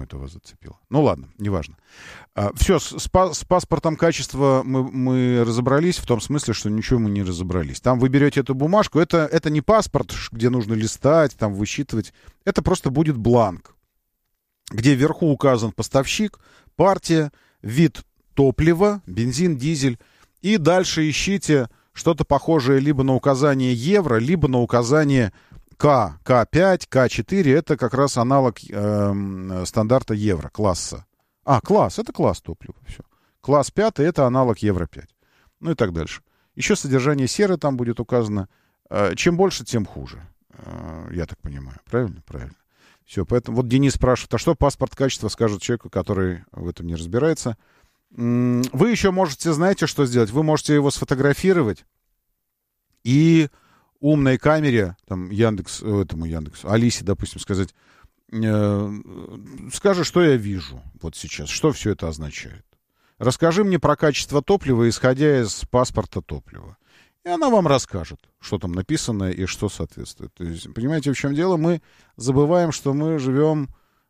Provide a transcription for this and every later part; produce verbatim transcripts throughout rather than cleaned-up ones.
это вас зацепило. Ну ладно, неважно. А, все, с, с, па- с паспортом качества мы, мы разобрались, в том смысле, что ничего мы не разобрались. Там вы берете эту бумажку, это, это не паспорт, где нужно листать, там высчитывать. Это просто будет бланк, где вверху указан поставщик, партия, вид топлива, бензин, дизель. И дальше ищите что-то похожее либо на указание евро, либо на указание К, К пять, К четыре. Это как раз аналог э, стандарта евро, класса. А, класс, это класс топлива. Все. Класс пятый, это аналог евро пять. Ну и так дальше. Еще содержание серы там будет указано. Э, чем больше, тем хуже. Э, я так понимаю. Правильно? Правильно. Все, поэтому вот Денис спрашивает, а что паспорт качества скажет человеку, который в этом не разбирается? Вы еще можете, знаете, что сделать? Вы можете его сфотографировать и умной камере, там, Яндекс, этому Яндексу, Алисе, допустим, сказать, э, скажи, что я вижу вот сейчас, что все это означает. Расскажи мне про качество топлива, исходя из паспорта топлива. И она вам расскажет, что там написано и что соответствует. То есть, понимаете, в чем дело? Мы забываем, что мы живем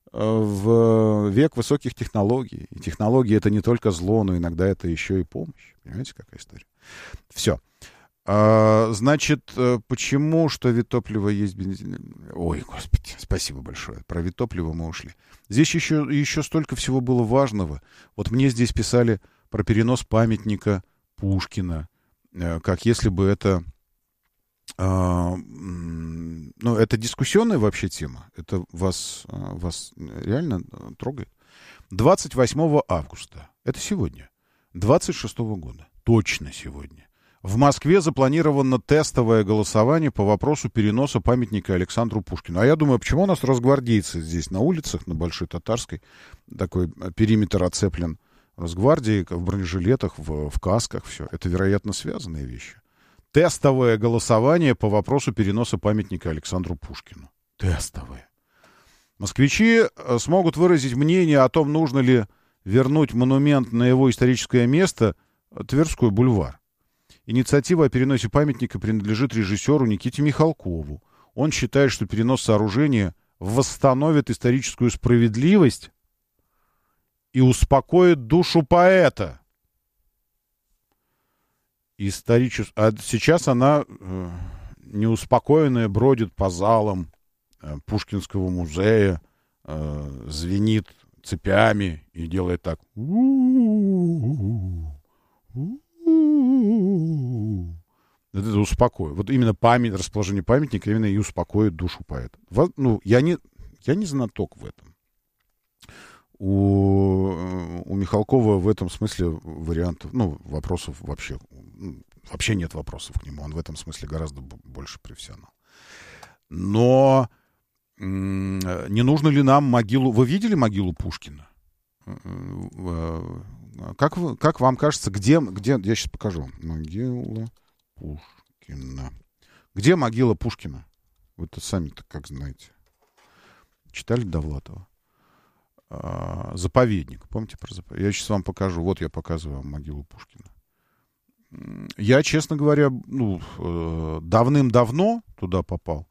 в век высоких технологий. И технологии — это не только зло, но иногда это еще и помощь. Понимаете, какая история? Все. А, значит, почему, что вид топлива есть бензин? Ой, господи, спасибо большое. Про вид топлива мы ушли. Здесь еще, еще столько всего было важного. Вот мне здесь писали про перенос памятника Пушкина, как если бы это... А, ну, это дискуссионная вообще тема. Это вас, вас реально трогает. двадцать восьмого августа. Это сегодня. двадцать шестого года. Точно сегодня. В Москве запланировано тестовое голосование по вопросу переноса памятника Александру Пушкину. А я думаю, почему у нас росгвардейцы здесь на улицах, на Большой Татарской, такой периметр оцеплен Росгвардией, в бронежилетах, в, в касках, все. Это, вероятно, связанные вещи. Тестовое голосование по вопросу переноса памятника Александру Пушкину. Тестовое. Москвичи смогут выразить мнение о том, нужно ли вернуть монумент на его историческое место, Тверской бульвар. Инициатива о переносе памятника принадлежит режиссеру Никите Михалкову. Он считает, что перенос сооружения восстановит историческую справедливость и успокоит душу поэта. Историчес... А сейчас она э, неуспокоенная бродит по залам э, Пушкинского музея, э, звенит цепями и делает так. Это успокоит. Вот именно память, расположение памятника именно и успокоит душу поэта. Вот, ну, я не, я не знаток в этом. У, у Михалкова в этом смысле вариантов, ну, вопросов вообще, вообще нет вопросов к нему. Он в этом смысле гораздо больше профессионал. Но м- не нужно ли нам могилу... Вы видели могилу Пушкина? Как, вы, как вам кажется, где, где... Я сейчас покажу. Могила Пушкина. Где могила Пушкина? Вы-то сами-то как знаете. Читали Довлатова? Заповедник. Помните про заповедник? Я сейчас вам покажу. Вот я показываю вам могилу Пушкина. Я, честно говоря, ну, давным-давно туда попал.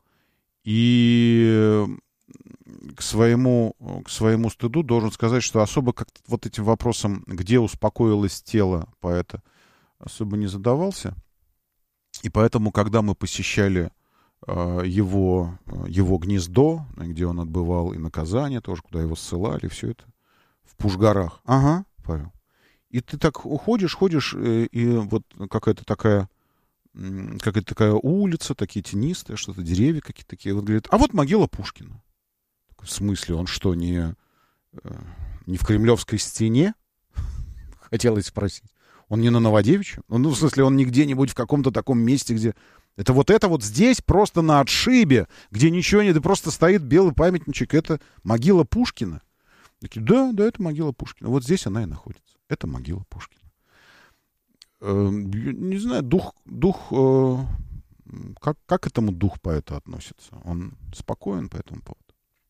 И к своему, к своему стыду должен сказать, что особо как-то вот этим вопросом, где успокоилось тело поэта, особо не задавался. И поэтому, когда мы посещали его, его гнездо, где он отбывал и наказание тоже, куда его ссылали, все это в Пушгарах. Ага, Павел. И ты так уходишь, ходишь, и, и вот какая-то такая, какая-то такая улица, такие тенистые, что-то, деревья какие-то такие. Вот говорит, а вот могила Пушкина. В смысле, он что, не, не в Кремлевской стене? Хотелось спросить. Он не на Новодевичьем? Ну, в смысле, он не где-нибудь в каком-то таком месте, где... Это вот это вот здесь, просто на отшибе, где ничего нет, и просто стоит белый памятничек. Это могила Пушкина. Такие, да, да, это могила Пушкина. Вот здесь она и находится. Это могила Пушкина. Э, не знаю, дух... дух э, как, как к этому дух поэта относится? Он спокоен по этому поводу?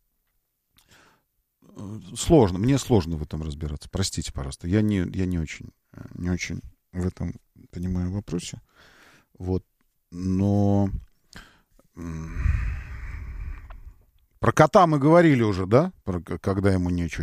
Сложно. Мне сложно в этом разбираться. Простите, пожалуйста. Я не, я не очень, не очень в этом понимаю вопросе. Вот. Но про кота мы говорили уже, да? Про, когда ему нечего